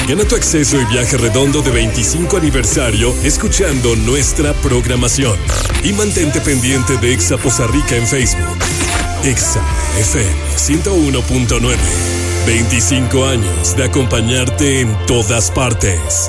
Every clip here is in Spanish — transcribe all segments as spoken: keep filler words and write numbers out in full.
Gana tu acceso y viaje redondo de veinticinco aniversario escuchando nuestra programación. Y mantente pendiente de Exa Poza Rica en Facebook. Exa F M ciento uno punto nueve. veinticinco años de acompañarte en todas partes.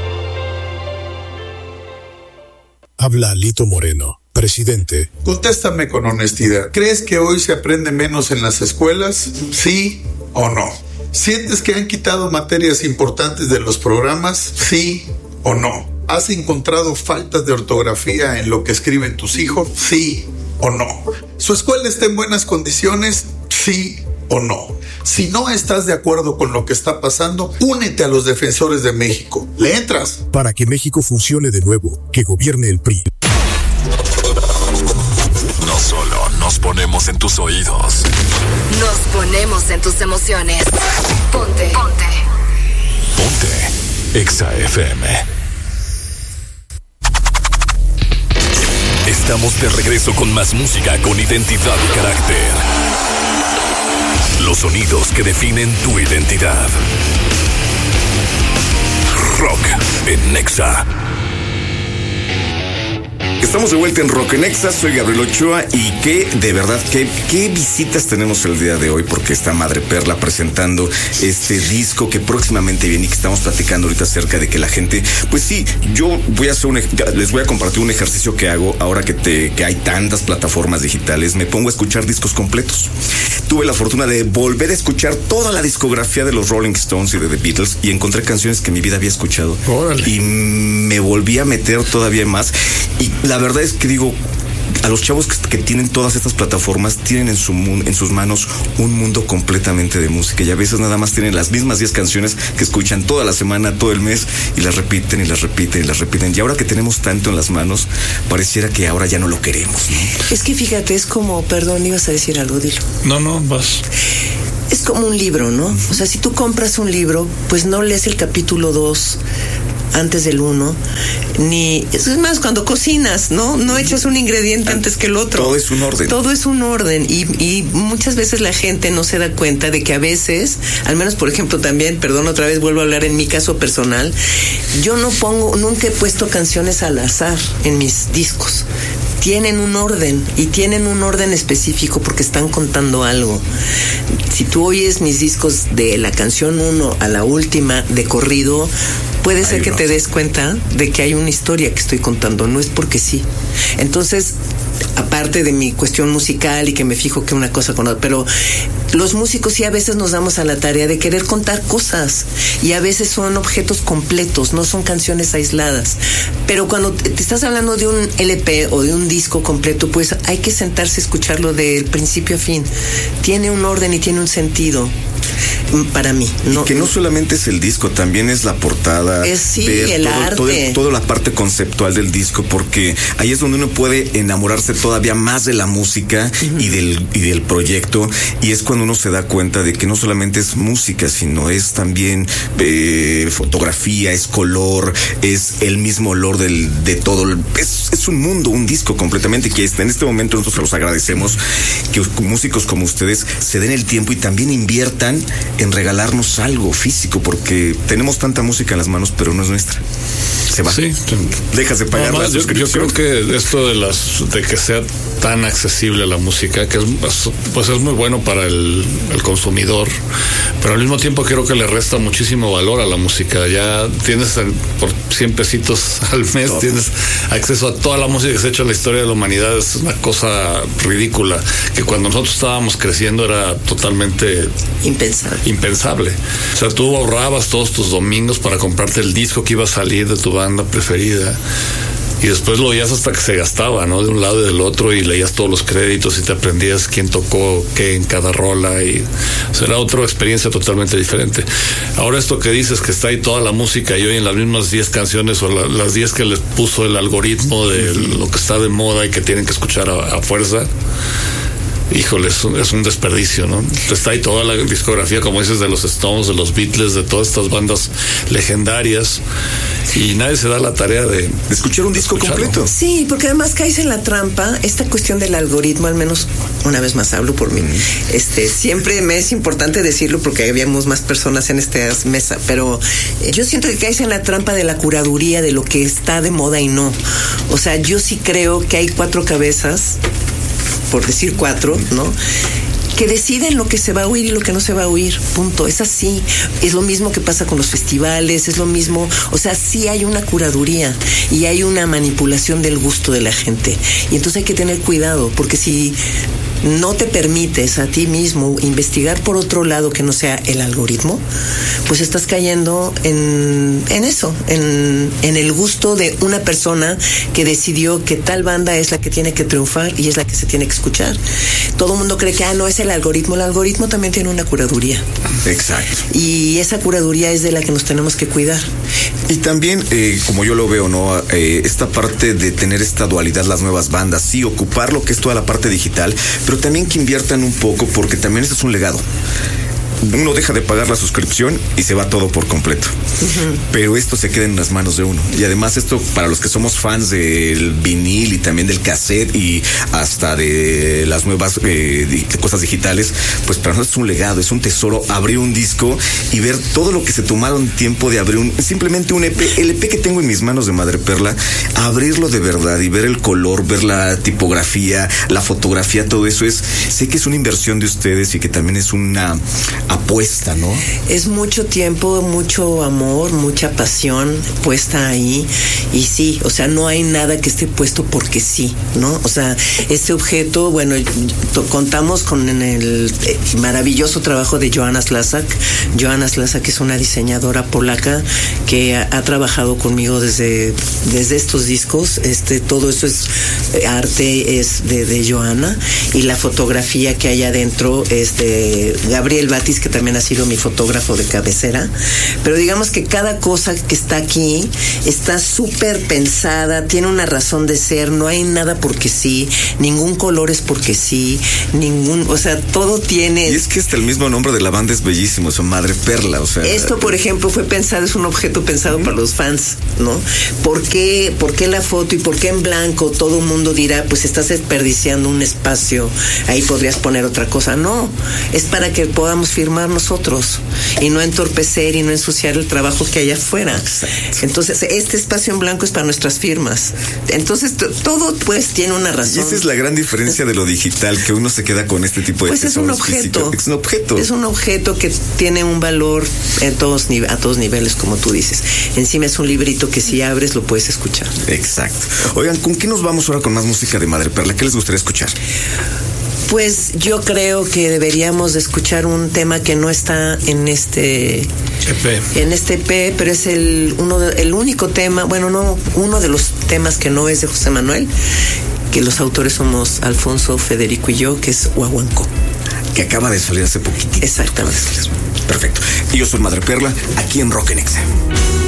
Habla Lito Moreno, presidente. Contéstame con honestidad. ¿Crees que hoy se aprende menos en las escuelas? ¿Sí o no? ¿Sientes que han quitado materias importantes de los programas? ¿Sí o no? ¿Has encontrado faltas de ortografía en lo que escriben tus hijos? ¿Sí o no? ¿Su escuela está en buenas condiciones? ¿Sí o no? Si no estás de acuerdo con lo que está pasando, únete a los defensores de México. ¿Le entras? Para que México funcione de nuevo, que gobierne el P R I. No solo nos ponemos en tus oídos, nos ponemos en tus emociones. Ponte. Ponte. Ponte. Exa F M. Estamos de regreso con más música con identidad y carácter. Los sonidos que definen tu identidad. Rock en Exa. Estamos de vuelta en Rock en Exa, soy Gabriel Ochoa y que, de verdad, qué, qué visitas tenemos el día de hoy, porque está Madre Perla presentando este disco que próximamente viene y que estamos platicando ahorita acerca de que la gente, pues sí, yo voy a hacer un, les voy a compartir un ejercicio que hago ahora que, te, que hay tantas plataformas digitales, me pongo a escuchar discos completos. Tuve la fortuna de volver a escuchar toda la discografía de los Rolling Stones y de The Beatles y encontré canciones que en mi vida había escuchado. Órale. Y me volví a meter todavía más y la verdad es que digo, a los chavos que, que tienen todas estas plataformas tienen en, su, en sus manos un mundo completamente de música y a veces nada más tienen las mismas diez canciones que escuchan toda la semana, todo el mes y las repiten y las repiten y las repiten y ahora que tenemos tanto en las manos pareciera que ahora ya no lo queremos, ¿no? Es que fíjate, es como, perdón, ibas a decir algo, dilo. No, no, vas. Es como un libro, ¿no? O sea, si tú compras un libro, pues no lees el capítulo dos antes del uno, ni, es más, cuando cocinas, ¿no? No echas un ingrediente antes que el otro. Todo es un orden. Todo es un orden y, y muchas veces la gente no se da cuenta de que a veces, al menos por ejemplo también, perdón, otra vez vuelvo a hablar en mi caso personal, yo no pongo, nunca he puesto canciones al azar en mis discos. Tienen un orden y tienen un orden específico porque están contando algo. Si tú oyes mis discos de la canción uno a la última de corrido, puede ser que te des cuenta de que hay una historia que estoy contando, no es porque sí. Entonces, aparte de mi cuestión musical y que me fijo que una cosa con otra, pero los músicos sí a veces nos damos a la tarea de querer contar cosas y a veces son objetos completos, no son canciones aisladas. Pero cuando te estás hablando de un L P o de un disco completo, pues hay que sentarse a escucharlo del principio a fin. Tiene un orden y tiene un sentido. Para mí, no, y que no solamente es el disco, también es la portada, es sí, el todo, arte, todo, toda la parte conceptual del disco, porque ahí es donde uno puede enamorarse todavía más de la música uh-huh. y del y del proyecto, y es cuando uno se da cuenta de que no solamente es música, sino es también eh, fotografía, es color, es el mismo olor del de todo, es, es un mundo, un disco completamente, que en este momento nosotros los agradecemos que músicos como ustedes se den el tiempo y también inviertan en regalarnos algo físico, porque tenemos tanta música en las manos, pero no es nuestra. Se va. Sí. Dejas de pagar no, la yo, yo creo que esto de las de que sea tan accesible la música, que es, pues es muy bueno para el, el consumidor, pero al mismo tiempo creo que le resta muchísimo valor a la música. Ya tienes el, por cien pesitos al mes Todo. Tienes acceso a toda la música que se ha hecho en la historia de la humanidad. Es una cosa ridícula que cuando nosotros estábamos creciendo era totalmente impensable. impensable. O sea, tú ahorrabas todos tus domingos para comprarte el disco que iba a salir de tu banda preferida y después lo oías hasta que se gastaba, ¿no? De un lado y del otro, y leías todos los créditos y te aprendías quién tocó qué en cada rola, y o sea, era otra experiencia totalmente diferente. Ahora esto que dices, que está ahí toda la música y oyen las mismas diez canciones o la, las diez que les puso el algoritmo de lo que está de moda y que tienen que escuchar a, a fuerza, híjole, es un, es un desperdicio, ¿no? Está ahí toda la discografía, como dices, de los Stones, de los Beatles, de todas estas bandas legendarias, y nadie se da la tarea de, de escuchar un de disco escucharlo. completo. Sí, porque además caes en la trampa, esta cuestión del algoritmo, al menos una vez más hablo por mí. Este, siempre me es importante decirlo porque habíamos más personas en esta mesa, pero yo siento que caes en la trampa de la curaduría de lo que está de moda y no. O sea, yo sí creo que hay cuatro cabezas, por decir cuatro, ¿no?, que deciden lo que se va a oír y lo que no se va a oír, punto. Es así. Es lo mismo que pasa con los festivales, es lo mismo. O sea, sí hay una curaduría y hay una manipulación del gusto de la gente. Y entonces hay que tener cuidado, porque si no te permites a ti mismo investigar por otro lado que no sea el algoritmo, pues estás cayendo en, en eso, en, en el gusto de una persona que decidió que tal banda es la que tiene que triunfar y es la que se tiene que escuchar. Todo el mundo cree que, ah, no, es el algoritmo. El algoritmo también tiene una curaduría. Exacto. Y esa curaduría es de la que nos tenemos que cuidar. Y también, eh, como yo lo veo, ¿no? Eh, esta parte de tener esta dualidad, las nuevas bandas, sí, ocupar lo que es toda la parte digital, pero también que inviertan un poco, porque también eso es un legado. Uno deja de pagar la suscripción y se va todo por completo. Uh-huh. Pero esto se queda en las manos de uno. Y además esto, para los que somos fans del vinil y también del cassette y hasta de las nuevas eh, cosas digitales, pues para nosotros es un legado, es un tesoro abrir un disco y ver todo lo que se tomaron tiempo de abrir un, simplemente un E P, el E P que tengo en mis manos de Madreperla, abrirlo de verdad y ver el color, ver la tipografía, la fotografía, todo eso es, sé que es una inversión de ustedes y que también es una apuesta, ¿no? Es mucho tiempo, mucho amor, mucha pasión puesta ahí, y sí, o sea, no hay nada que esté puesto porque sí, ¿no? O sea, este objeto, bueno, contamos con el maravilloso trabajo de Joanna Slazak. Joanna Slazak es una diseñadora polaca que ha, ha trabajado conmigo desde, desde estos discos. Este, todo eso es arte, es de, de Joanna, y la fotografía que hay adentro es de Gabriel Batis, que también ha sido mi fotógrafo de cabecera. Pero digamos que cada cosa que está aquí está súper pensada, tiene una razón de ser, no hay nada porque sí, ningún color es porque sí, ningún, o sea, todo tiene... Y es que hasta el mismo nombre de la banda es bellísimo, su Madreperla, o sea... Esto, por ejemplo, fue pensado, es un objeto pensado uh-huh. para los fans, ¿no? ¿Por qué, por qué la foto y por qué en blanco? Todo el mundo dirá, pues estás desperdiciando un espacio, ahí podrías poner otra cosa. No, es para que podamos firmar nosotros y no entorpecer y no ensuciar el trabajo que hay afuera. Exacto. Entonces, este espacio en blanco es para nuestras firmas. Entonces, t- todo pues tiene una razón. Y esa es la gran diferencia de lo digital, que uno se queda con este tipo de pues es un objeto. Es un objeto. Es un objeto que tiene un valor en todos, a todos niveles, como tú dices. Encima es un librito que si abres lo puedes escuchar. Exacto. Oigan, ¿con qué nos vamos ahora con más música de Madreperla? ¿Qué les gustaría escuchar? Pues yo creo que deberíamos de escuchar un tema que no está en este E P, en este E P, pero es el uno de, el único tema, bueno, no, uno de los temas que no es de José Manuel, que los autores somos Alfonso, Federico y yo, que es Huahuanco, que acaba de salir hace poquitito. Exactamente. Perfecto. Y yo soy Madreperla, aquí en Rock en Exa.